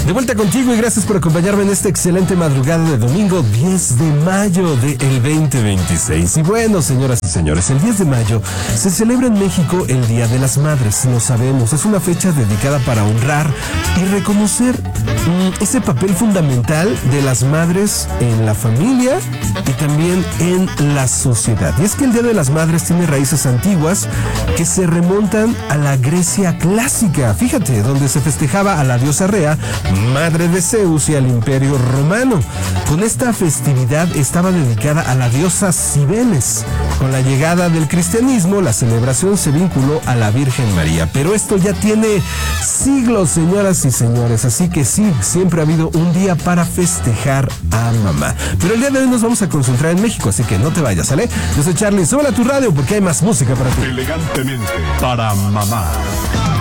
De vuelta contigo y gracias por acompañarme en esta excelente madrugada de domingo 10 de mayo del 2026. Y bueno, señoras y señores, el 10 de mayo se celebra en México el Día de las Madres, lo sabemos. Es una fecha dedicada para honrar y reconocer ese papel fundamental de las madres en la familia y también en la sociedad. Y es que el Día de las Madres tiene raíces antiguas que se remontan a la Grecia clásica, fíjate, donde se festejaba a la diosa Rea, madre de Zeus, y al Imperio Romano. Con esta festividad estaba dedicada a la diosa Cibeles. Con la llegada del cristianismo, la celebración se vinculó a la Virgen María. Pero esto ya tiene siglos, señoras y señores, así que sí, siempre ha habido un día para festejar a mamá. Pero el día de hoy nos vamos a concentrar en México, así que no te vayas, ¿sale? Yo soy Charlie, súbele a tu radio porque hay más música para ti. Elegantemente para mamá.